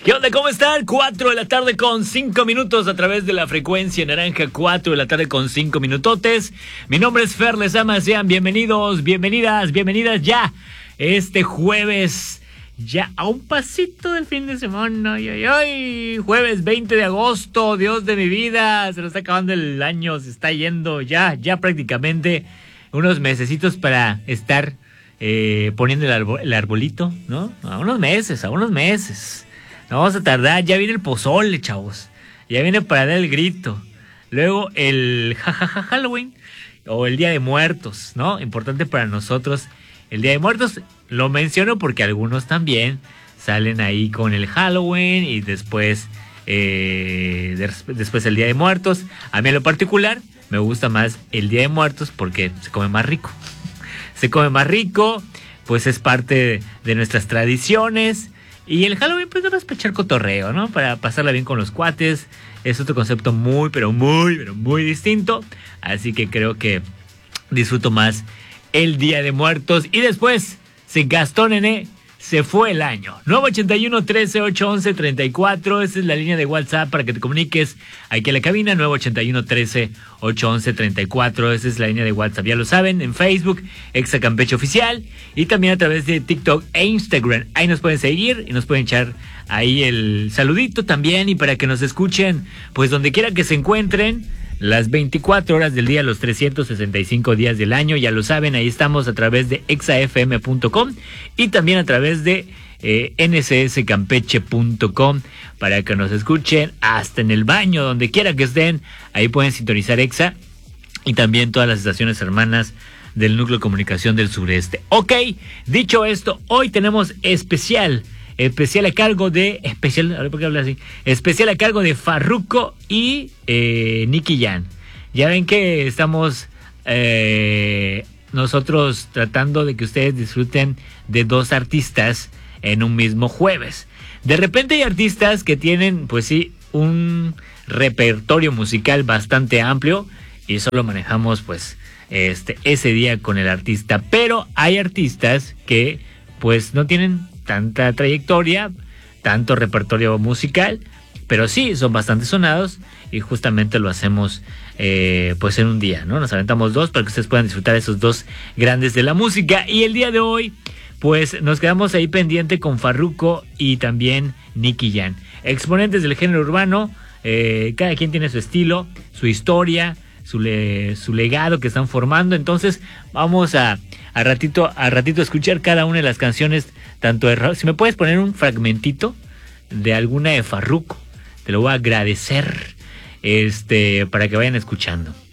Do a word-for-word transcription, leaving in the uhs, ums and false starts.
¿Qué onda? ¿Cómo están? cuatro de la tarde con cinco minutos a través de la frecuencia naranja, cuatro de la tarde con cinco minutotes. Mi nombre es Fer Lezama, sean bienvenidos, bienvenidas, bienvenidas ya este jueves, ya a un pasito del fin de semana. Ay, ay, ay, jueves veinte de agosto, Dios de mi vida, se nos está acabando el año, se está yendo ya, ya prácticamente unos mesecitos para estar eh, poniendo el, arbol, el arbolito, ¿no? A unos meses, a unos meses. No vamos a tardar, ya viene el pozole, chavos. Ya viene para dar el grito. Luego el jajaja Halloween o el Día de Muertos, ¿no? Importante para nosotros el Día de Muertos. Lo menciono porque algunos también salen ahí con el Halloween y después, eh, de, después el Día de Muertos. A mí en lo particular me gusta más el Día de Muertos porque se come más rico. Se come más rico, pues es parte de, de nuestras tradiciones. Y el Halloween, pues, no es para echar cotorreo, ¿no? Para pasarla bien con los cuates. Es otro concepto muy, pero muy, pero muy distinto. Así que creo que disfruto más el Día de Muertos. Y después se gastó, nene, se fue el año. nueve ochenta y uno, trece, ocho once, treinta y cuatro. Esa es la línea de WhatsApp para que te comuniques aquí a la cabina. nueve ochenta y uno, trece, ocho once, treinta y cuatro. Esa es la línea de WhatsApp. Ya lo saben, en Facebook, Exa Campeche Oficial. Y también a través de TikTok e Instagram. Ahí nos pueden seguir y nos pueden echar ahí el saludito también. Y para que nos escuchen, pues donde quiera que se encuentren, las veinticuatro horas del día, los trescientos sesenta y cinco días del año, ya lo saben, ahí estamos a través de exa f m punto com y también a través de eh, ene ce ese campeche punto com para que nos escuchen hasta en el baño, donde quiera que estén, ahí pueden sintonizar Exa y también todas las estaciones hermanas del Núcleo de Comunicación del Sureste. Ok, dicho esto, hoy tenemos especial Especial a cargo de... Especial, a ver por qué habla así. Especial a cargo de Farruko y eh, Nicky Jam. Ya ven que estamos eh, nosotros tratando de que ustedes disfruten de dos artistas en un mismo jueves. De repente hay artistas que tienen, pues sí, un repertorio musical bastante amplio y solo manejamos, pues, este ese día con el artista. Pero hay artistas que, pues, no tienen tanta trayectoria, tanto repertorio musical, pero sí, son bastante sonados y justamente lo hacemos eh, pues en un día, ¿no? Nos aventamos dos para que ustedes puedan disfrutar esos dos grandes de la música. Y el día de hoy, pues nos quedamos ahí pendiente con Farruko y también Nicky Jam. Exponentes del género urbano, eh, cada quien tiene su estilo, su historia, su, le, su legado que están formando. Entonces vamos a, a ratito a ratito escuchar cada una de las canciones, tanto de, si me puedes poner un fragmentito de alguna de Farruko, te lo voy a agradecer, este, para que vayan escuchando.